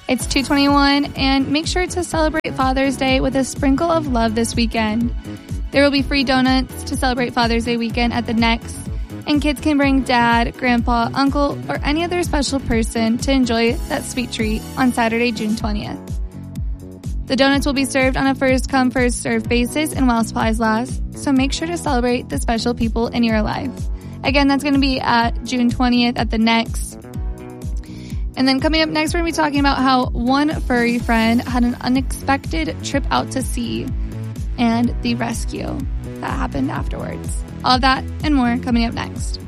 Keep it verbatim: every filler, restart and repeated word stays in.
It's two twenty-one, and make sure to celebrate Father's Day with a sprinkle of love this weekend. There will be free donuts to celebrate Father's Day weekend at the Next, and kids can bring dad, grandpa, uncle, or any other special person to enjoy that sweet treat on Saturday, June twentieth. The donuts will be served on a first-come, first-served basis and while supplies last, so make sure to celebrate the special people in your life. Again, that's going to be at June twentieth at the Next. And then coming up next, we're going to be talking about how one furry friend had an unexpected trip out to sea and the rescue that happened afterwards. All of that and more coming up next.